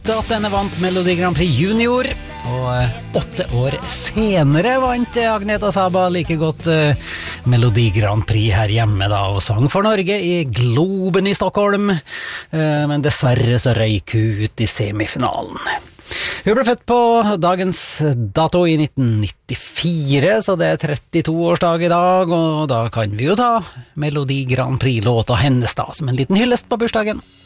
At denne vant Melodi Grand Prix Junior, og 8 år senere vant Agneta Saba like godt Melodi Grand Prix her hjemme da, og sang for Norge i Globen i Stockholm, men dessverre så røyk hun ut i semifinalen. Hun ble født på dagens dato i 1994, så det er 32-årsdag i dag, og da kan vi jo ta Melodi Grand Prix-låta hennes da, som en liten hyllest på bursdagen.